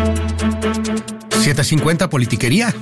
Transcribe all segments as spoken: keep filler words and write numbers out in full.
siete cincuenta Politiquería.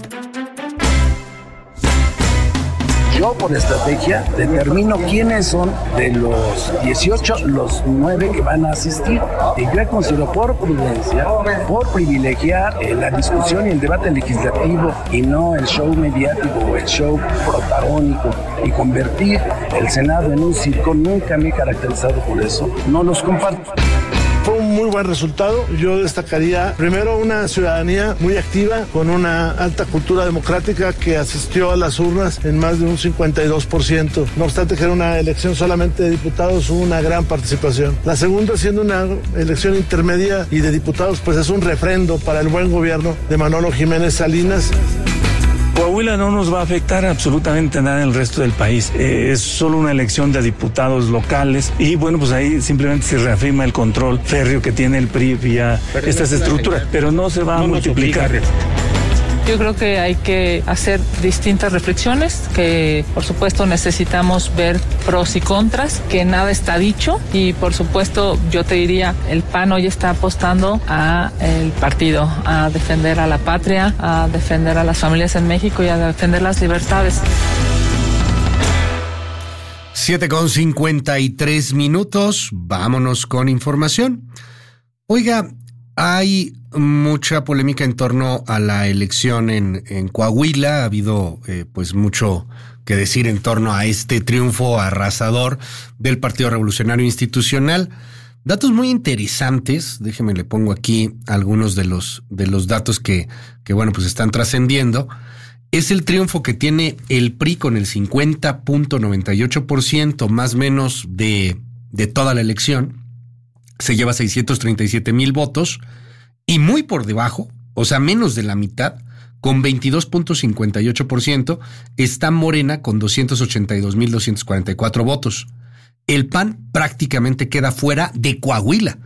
Yo, por estrategia, determino quiénes son de los dieciocho, los nueve que van a asistir. Y yo considero por prudencia, por privilegiar eh, la discusión y el debate legislativo y no el show mediático o el show protagónico, y convertir el Senado en un circo. Nunca me he caracterizado por eso. No los comparto. Fue un muy buen resultado. Yo destacaría primero una ciudadanía muy activa, con una alta cultura democrática, que asistió a las urnas en más de un cincuenta y dos por ciento. No obstante que era una elección solamente de diputados, hubo una gran participación. La segunda, siendo una elección intermedia y de diputados, pues es un refrendo para el buen gobierno de Manolo Jiménez Salinas. Coahuila no nos va a afectar absolutamente nada en el resto del país. Eh, es solo una elección de diputados locales y bueno, pues ahí simplemente se reafirma el control férreo que tiene el P R I vía estas estructuras, pero no se va a multiplicar. Yo creo que hay que hacer distintas reflexiones, que por supuesto necesitamos ver pros y contras, que nada está dicho, y por supuesto yo te diría, el P A N hoy está apostando a el partido, a defender a la patria, a defender a las familias en México y a defender las libertades. siete con cincuenta y tres minutos, vámonos con información. Oiga, hay mucha polémica en torno a la elección en, en Coahuila. Ha habido eh, pues mucho que decir en torno a este triunfo arrasador del Partido Revolucionario Institucional. Datos muy interesantes, déjeme le pongo aquí algunos de los, de los datos que, que bueno, pues están trascendiendo. Es el triunfo que tiene el P R I con el cincuenta punto noventa y ocho por ciento más o menos de, de toda la elección. Se lleva seiscientos treinta y siete mil votos, y muy por debajo, o sea, menos de la mitad, con veintidós punto cincuenta y ocho por ciento, está Morena con doscientos ochenta y dos mil doscientos cuarenta y cuatro votos. El P A N prácticamente queda fuera de Coahuila.